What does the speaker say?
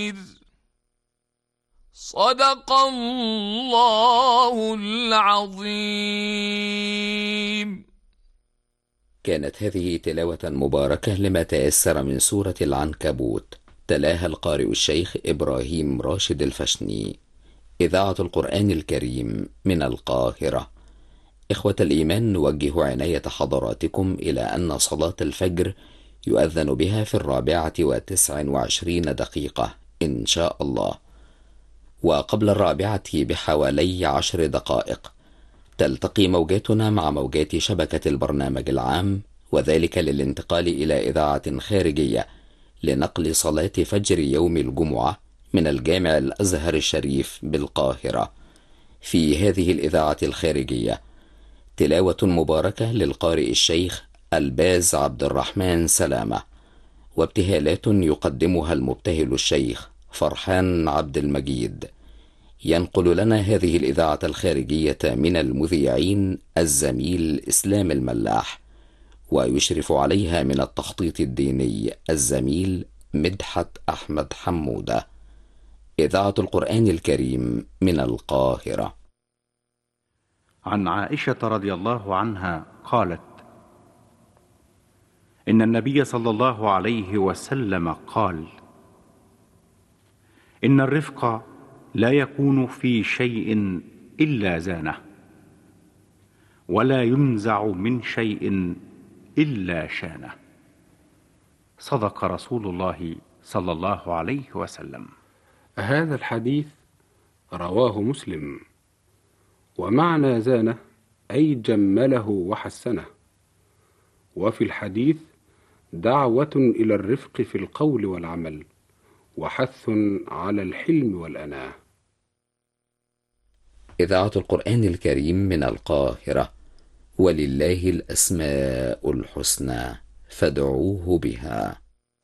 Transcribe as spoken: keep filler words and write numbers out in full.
صدق الله العظيم. كانت هذه تلاوة مباركة لما تيسر من سورة العنكبوت، تلاها القارئ الشيخ إبراهيم راشد الفشني. إذاعة القرآن الكريم من القاهرة. إخوة الإيمان، نوجه عناية حضراتكم إلى أن صلاة الفجر يؤذن بها في الرابعة وتسع وعشرين دقيقة إن شاء الله، وقبل الرابعة بحوالي عشر دقائق تلتقي موجاتنا مع موجات شبكة البرنامج العام، وذلك للانتقال إلى إذاعة خارجية لنقل صلاة فجر يوم الجمعة من الجامع الأزهر الشريف بالقاهرة. في هذه الإذاعة الخارجية تلاوة مباركة للقارئ الشيخ الباز عبد الرحمن سلامة، وابتهالات يقدمها المبتهل الشيخ فرحان عبد المجيد. ينقل لنا هذه الإذاعة الخارجية من المذيعين الزميل إسلام الملاح، ويشرف عليها من التخطيط الديني الزميل مدحت أحمد حمودة. إذاعة القرآن الكريم من القاهرة. عن عائشة رضي الله عنها قالت: إن النبي صلى الله عليه وسلم قال: إن الرفق لا يكون في شيء إلا زانه، ولا ينزع من شيء إلا شانه. صدق رسول الله صلى الله عليه وسلم. هذا الحديث رواه مسلم، ومعنى زانه أي جمله وحسنه. وفي الحديث دعوة إلى الرفق في القول والعمل، وحث على الحلم والأناة. إذاعة القرآن الكريم من القاهرة. ولله الأسماء الحسنى فادعوه بها.